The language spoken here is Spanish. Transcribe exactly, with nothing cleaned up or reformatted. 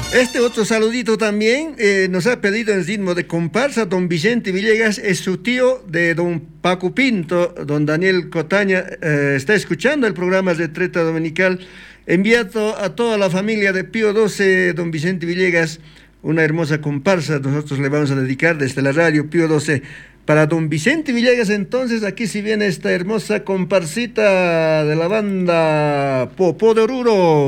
Este otro saludito también eh, nos ha pedido en ritmo de comparsa don Vicente Villegas, es su tío de don Paco Pinto. Don Daniel Cotaña eh, está escuchando el programa de Treta Dominical. Enviado a toda la familia de Pío doce, don Vicente Villegas, una hermosa comparsa. Nosotros le vamos a dedicar desde la radio Pío doce. Para don Vicente Villegas, entonces, aquí si viene esta hermosa comparsita de la banda Popó de Oruro.